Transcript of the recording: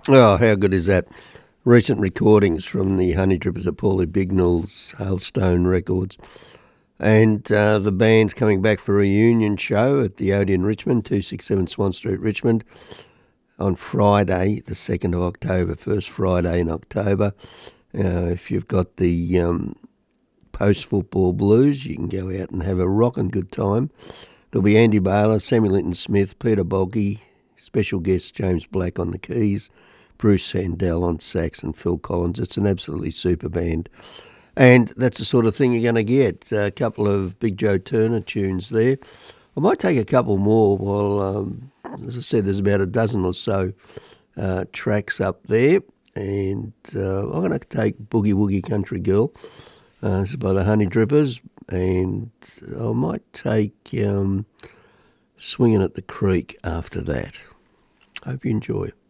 Oh, how good is that? Recent recordings from the Honey Drippers at Paulie Bignell's Hailstone Records. And the band's coming back for a reunion show at the Odeon Richmond, 267 Swan Street, Richmond, on Friday, the 2nd of October, first Friday in October. If you've got the post-football blues, you can go out and have a rocking good time. There'll be Andy Baylor, Samuel Linton Smith, Peter Boggy, special guest James Black on the keys, Bruce Sandell on sax and Phil Collins. It's an absolutely super band. And that's the sort of thing you're going to get. A couple of Big Joe Turner tunes there. I might take a couple more while, as I said, there's about a dozen or so tracks up there. And I'm going to take Boogie Woogie Country Girl. This is by the Honey Drippers. And I might take Swinging at the Creek after that. Hope you enjoy.